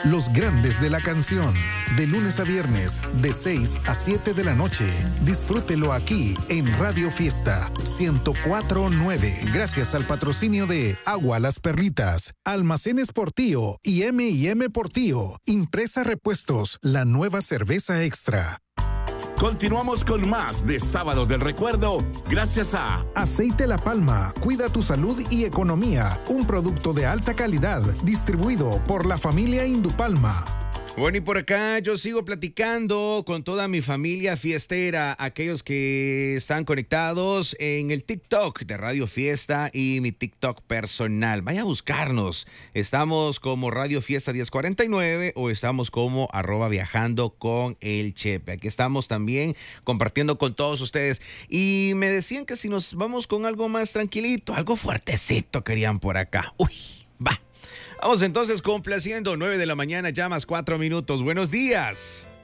Los grandes de la canción, de lunes a viernes, de 6 a 7 de la noche. Disfrútelo aquí en Radio Fiesta 104.9. Gracias al patrocinio de Agua Las Perlitas, Almacenes Portillo y M&M Portillo. Impresa Repuestos, la nueva cerveza extra. Continuamos con más de Sábado del Recuerdo, gracias a Aceite La Palma, cuida tu salud y economía. Un producto de alta calidad, distribuido por la familia Indupalma. Bueno, y por acá yo sigo platicando con toda mi familia fiestera, aquellos que están conectados en el TikTok de Radio Fiesta y mi TikTok personal. Vaya a buscarnos. Estamos como Radio Fiesta 1049 o estamos como @viajando con el Chepe. Aquí estamos también compartiendo con todos ustedes. Y me decían que si nos vamos con algo más tranquilito, algo fuertecito querían por acá. Uy, va. Vamos entonces complaciendo, 9 de la mañana, ya más 4 minutos. Buenos días.